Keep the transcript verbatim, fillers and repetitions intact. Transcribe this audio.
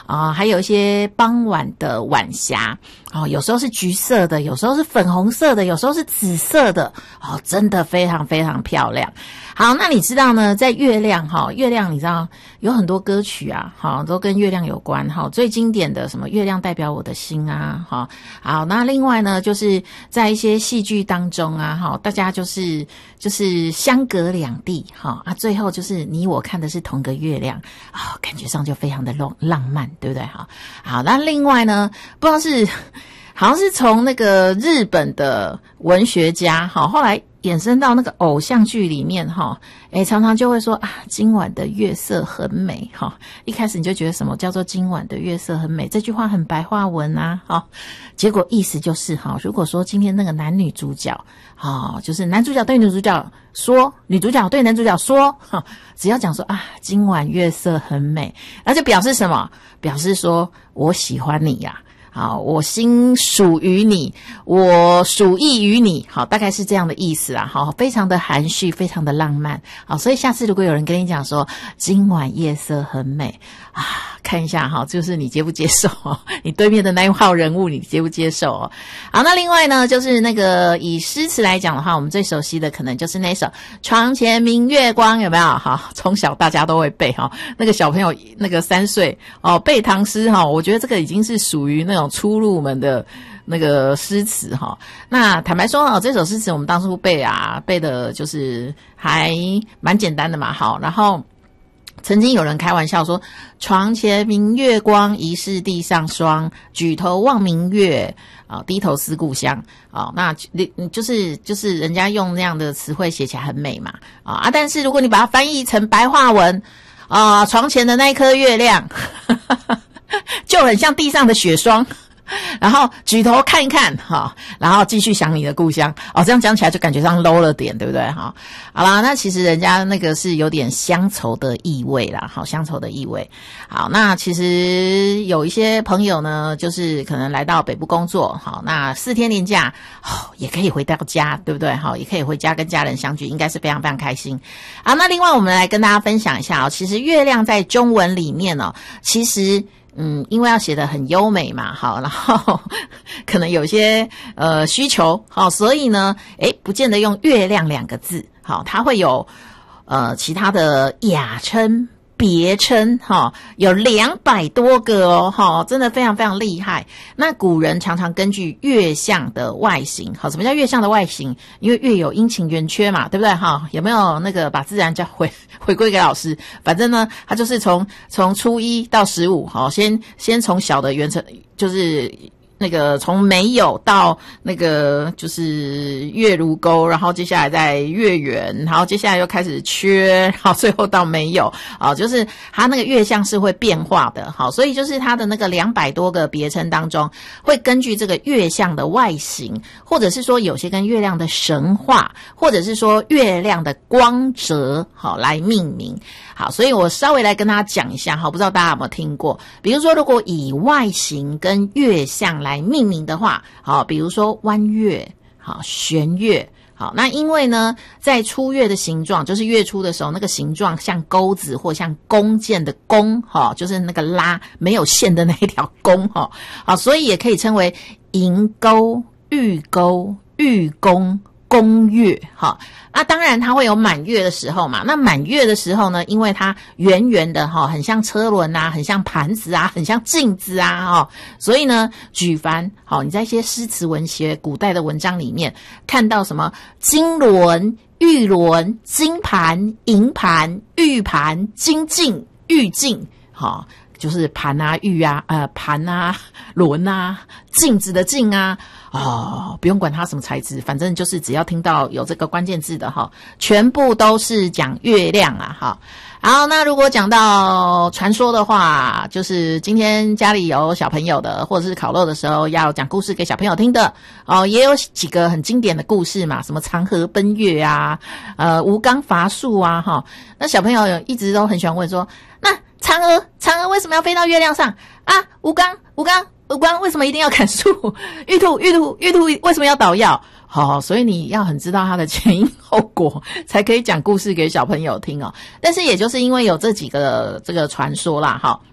啊，还有一些傍晚的晚霞哦，有时候是橘色的，有时候是粉红色的，有时候是紫色的哦，真的非常非常漂亮。好，那你知道呢，在月亮哈，月亮你知道有很多歌曲啊，哈，都跟月亮有关哈。最经典的什么月亮代表我的心啊，哈。好，那另外呢，就是在一些戏剧当中啊，哈，大家就是就是相隔两地哈啊，最后就是你我看的是同个月亮啊，感觉上就非常的浪浪漫，对不对？哈，好，那另外呢，不知道是好像是从那个日本的文学家哈，后来衍生到那个偶像剧里面哈，诶常常就会说啊，今晚的月色很美哈。一开始你就觉得什么叫做今晚的月色很美，这句话很白话文啊哈。结果意思就是哈，如果说今天那个男女主角哈，就是男主角对女主角说，女主角对男主角说哈，只要讲说啊，今晚月色很美，那就表示什么？表示说我喜欢你呀、啊。好，我心属于你，我属意于你，好，大概是这样的意思啦。好，非常的含蓄，非常的浪漫。好，所以下次如果有人跟你讲说今晚夜色很美啊，看一下哈，就是你接不接受哦？你对面的那一号人物你接不接受哦？好，那另外呢，就是那个以诗词来讲的话，我们最熟悉的可能就是那首《床前明月光》，有没有？好，从小大家都会背哈。那个小朋友那个三岁哦，背唐诗哈，我觉得这个已经是属于那种初入门的那个诗词哈。那坦白说哦，这首诗词我们当初背啊，背的就是还蛮简单的嘛。好，然后曾经有人开玩笑说，床前明月光，疑是地上霜，举头望明月啊，低头思故乡啊。那就是就是人家用那样的词汇写起来很美嘛啊啊！但是如果你把它翻译成白话文啊，床前的那一颗月亮就很像地上的雪霜，然后举头看一看哈，然后继续想你的故乡哦，这样讲起来就感觉上 low 了点，对不对哈？好啦，那其实人家那个是有点乡愁的意味啦，好，乡愁的意味。好，那其实有一些朋友呢，就是可能来到北部工作，好，那四天连假哦，也可以回到家，对不对？好，也可以回家跟家人相聚，应该是非常非常开心。好，那另外我们来跟大家分享一下哦，其实月亮在中文里面哦，其实嗯，因为要写得很优美嘛，好，然后可能有些呃需求，好，所以呢，诶，不见得用月亮两个字，好，它会有呃其他的雅称、别称，哈，有两百多个哦，哈，真的非常非常厉害。那古人常常根据月相的外形，好，什么叫月相的外形？因为月有阴晴圆缺嘛，对不对？哈，有没有那个把自然教回回归给老师？反正呢，他就是从从初一到十五，好，先先从小的圆成，就是那个从没有到那个就是月如钩，然后接下来再月圆，然后接下来又开始缺，然后最后到没有啊，就是它那个月相是会变化的，好，所以就是它的那个两百多个别称当中，会根据这个月相的外形，或者是说有些跟月亮的神话，或者是说月亮的光泽，好来命名。好，所以我稍微来跟大家讲一下，好，不知道大家有没有听过？比如说，如果以外形跟月相来命名的话，好，比如说弯月，好，弦月，好，那因为呢，在初月的形状，就是月初的时候，那个形状像钩子或像弓箭的弓，哈，就是那个拉没有线的那一条弓，哈，好，所以也可以称为银钩、玉钩、玉弓。弓月，哈，那当然它会有满月的时候嘛。那满月的时候呢，因为它圆圆的哈，很像车轮啊，很像盘子啊，很像镜子啊，哈，所以呢，举凡好你在一些诗词文学、古代的文章里面看到什么金轮、玉轮、金盘、银盘、玉盘、金镜、玉镜，好。就是盘啊、玉啊、呃盘啊、轮啊、镜子的镜啊，哦，不用管它什么材质，反正就是只要听到有这个关键字的哈，全部都是讲月亮啊，哈。好，那如果讲到传说的话，就是今天家里有小朋友的，或者是烤肉的时候要讲故事给小朋友听的哦，也有几个很经典的故事嘛，什么长河奔月啊，呃吴刚伐树啊，哈。那小朋友一直都很喜欢问说，那嫦娥，嫦娥为什么要飞到月亮上啊？吴刚，吴刚，吴刚为什么一定要砍树？玉兔，玉兔，玉兔为什么要捣药？好、哦，所以你要很知道它的前因后果，才可以讲故事给小朋友听哦。但是也就是因为有这几个这个传说啦，哈。